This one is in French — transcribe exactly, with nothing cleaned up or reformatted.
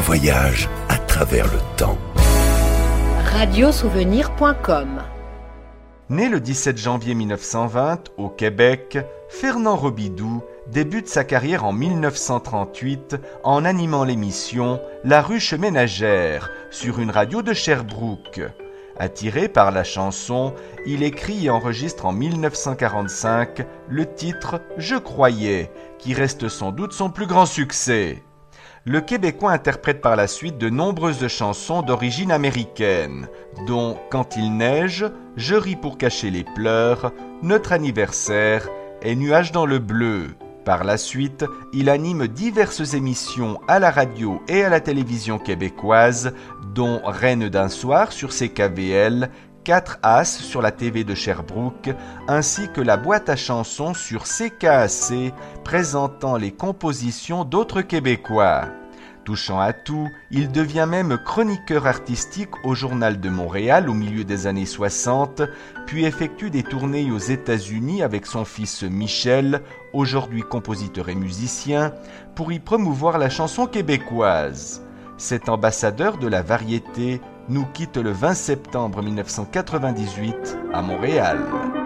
voyage à travers le temps. radio souvenir point com. Né le dix-sept janvier mille neuf cent vingt au Québec, Fernand Robidoux débute sa carrière en mille neuf cent trente-huit en animant l'émission La Ruche ménagère sur une radio de Sherbrooke. Attiré par la chanson, il écrit et enregistre en mille neuf cent quarante-cinq le titre « Je croyais » qui reste sans doute son plus grand succès. Le Québécois interprète par la suite de nombreuses chansons d'origine américaine, dont « Quand il neige »,« Je ris pour cacher les pleurs »,« Notre anniversaire » et « Nuages dans le bleu ». Par la suite, il anime diverses émissions à la radio et à la télévision québécoise, dont Reine d'un soir sur C K V L, quatre As sur la T V de Sherbrooke, ainsi que la boîte à chansons sur C K A C, présentant les compositions d'autres Québécois. Touchant à tout, il devient même chroniqueur artistique au Journal de Montréal au milieu des années soixante, puis effectue des tournées aux États-Unis avec son fils Michel, aujourd'hui compositeur et musicien, pour y promouvoir la chanson québécoise. Cet ambassadeur de la variété nous quitte le vingt septembre mille neuf cent quatre-vingt-dix-huit à Montréal.